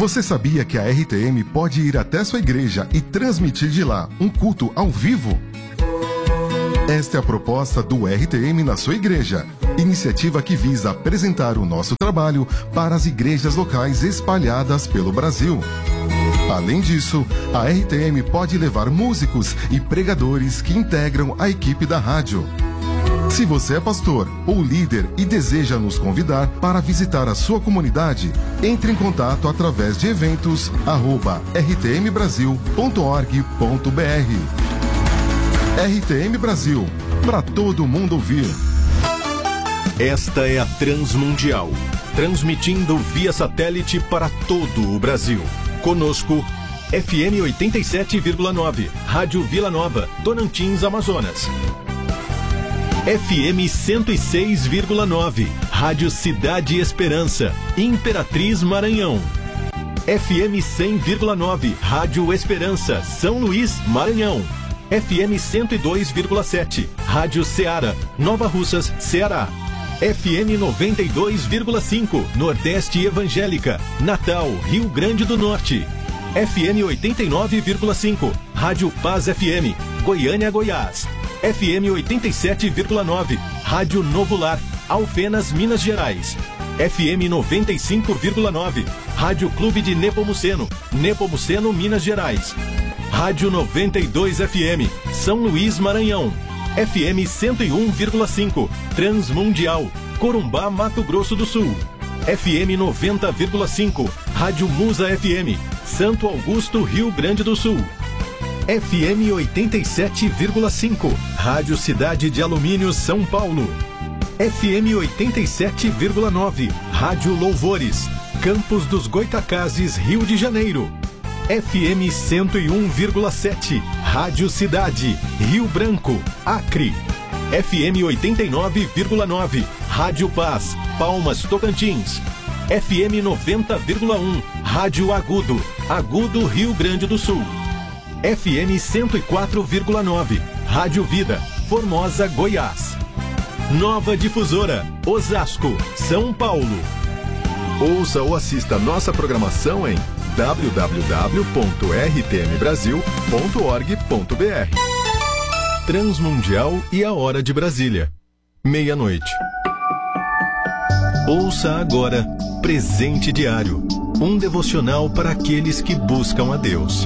Você sabia que a RTM pode ir até sua igreja e transmitir de lá um culto ao vivo? Esta é a proposta do RTM na sua igreja, iniciativa que visa apresentar o nosso trabalho para as igrejas locais espalhadas pelo Brasil. Além disso, a RTM pode levar músicos e pregadores que integram a equipe da rádio. Se você é pastor ou líder e deseja nos convidar para visitar a sua comunidade, entre em contato através de eventos@rtmbrasil.org.br. RTM Brasil, para todo mundo ouvir. Esta é a Transmundial, transmitindo via satélite para todo o Brasil. Conosco, FM 87,9, Rádio Vila Nova, Tonantins, Amazonas. FM 106,9, Rádio Cidade Esperança, Imperatriz, Maranhão. FM 100,9, Rádio Esperança, São Luís, Maranhão. FM 102,7, Rádio Ceará, Nova Russas, Ceará. FM 92,5, Nordeste Evangélica, Natal, Rio Grande do Norte. FM 89,5, Rádio Paz FM, Goiânia, Goiás. FM 87,9, Rádio Novo Lar, Alfenas, Minas Gerais. FM 95,9, Rádio Clube de Nepomuceno, Nepomuceno, Minas Gerais. Rádio 92 FM, São Luís, Maranhão. FM 101,5, Transmundial, Corumbá, Mato Grosso do Sul. FM 90,5, Rádio Musa FM, Santo Augusto, Rio Grande do Sul. FM 87,5, Rádio Cidade de Alumínio, São Paulo. FM 87,9, Rádio Louvores, Campos dos Goitacazes, Rio de Janeiro. FM 101,7, Rádio Cidade, Rio Branco, Acre. FM 89,9, Rádio Paz, Palmas, Tocantins. FM 90,1, Rádio Agudo, Agudo, Rio Grande do Sul. FM 104,9, Rádio Vida, Formosa, Goiás. Nova Difusora, Osasco, São Paulo. Ouça ou assista nossa programação em www.rtmbrasil.org.br. Transmundial e a Hora de Brasília. Meia-noite. Ouça agora Presente Diário, um devocional para aqueles que buscam a Deus.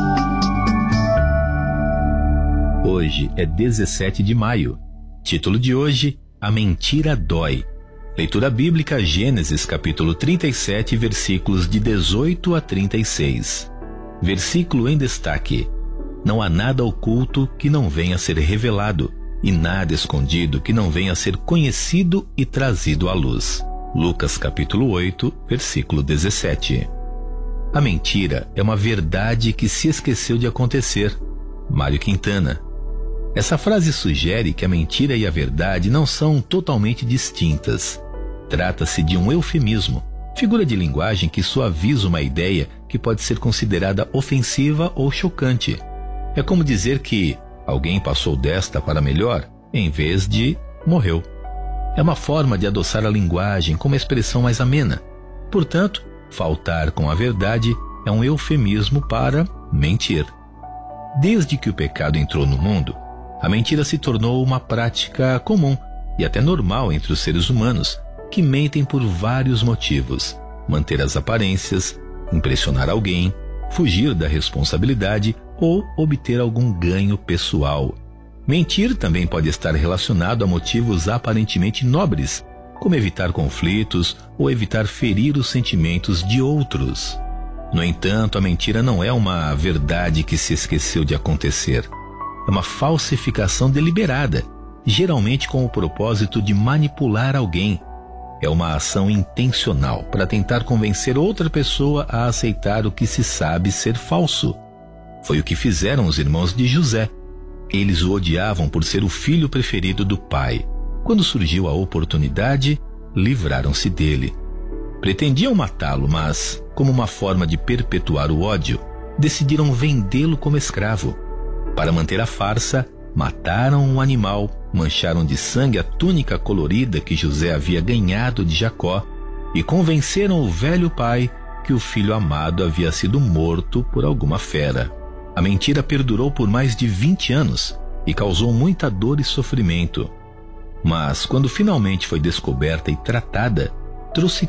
Hoje é 17 de maio. Título de hoje: A Mentira Dói. Leitura bíblica, Gênesis capítulo 37, versículos de 18 a 36. Versículo em destaque: Não há nada oculto que não venha a ser revelado, e nada escondido que não venha a ser conhecido e trazido à luz. Lucas capítulo 8, versículo 17. A mentira é uma verdade que se esqueceu de acontecer. Mário Quintana. Essa frase sugere que a mentira e a verdade não são totalmente distintas. Trata-se de um eufemismo, figura de linguagem que suaviza uma ideia que pode ser considerada ofensiva ou chocante. É como dizer que alguém passou desta para melhor, em vez de morreu. É uma forma de adoçar a linguagem com uma expressão mais amena. Portanto, faltar com a verdade é um eufemismo para mentir. Desde que o pecado entrou no mundo, a mentira se tornou uma prática comum e até normal entre os seres humanos, que mentem por vários motivos: manter as aparências, impressionar alguém, fugir da responsabilidade ou obter algum ganho pessoal. Mentir também pode estar relacionado a motivos aparentemente nobres, como evitar conflitos ou evitar ferir os sentimentos de outros. No entanto, a mentira não é uma verdade que se esqueceu de acontecer. É uma falsificação deliberada, geralmente com o propósito de manipular alguém. É uma ação intencional para tentar convencer outra pessoa a aceitar o que se sabe ser falso. Foi o que fizeram os irmãos de José. Eles o odiavam por ser o filho preferido do pai. Quando surgiu a oportunidade, livraram-se dele. Pretendiam matá-lo, mas, como uma forma de perpetuar o ódio, decidiram vendê-lo como escravo. Para manter a farsa, mataram um animal, mancharam de sangue a túnica colorida que José havia ganhado de Jacó e convenceram o velho pai que o filho amado havia sido morto por alguma fera. A mentira perdurou por mais de 20 anos e causou muita dor e sofrimento. Mas, quando finalmente foi descoberta e tratada, trouxe